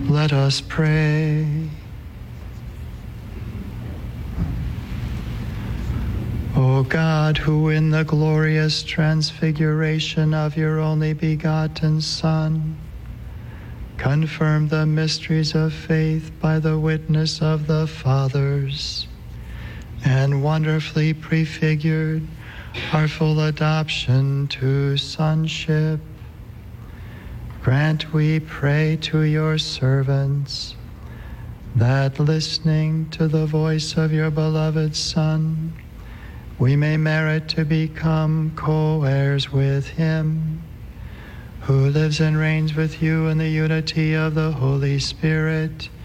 Let us pray. O God, who in the glorious transfiguration of your only begotten Son, confirmed the mysteries of faith by the witness of the fathers, and wonderfully prefigured our full adoption to sonship, grant, we pray, to your servants, that listening to the voice of your beloved Son, we may merit to become co-heirs with him, who lives and reigns with you in the unity of the Holy Spirit,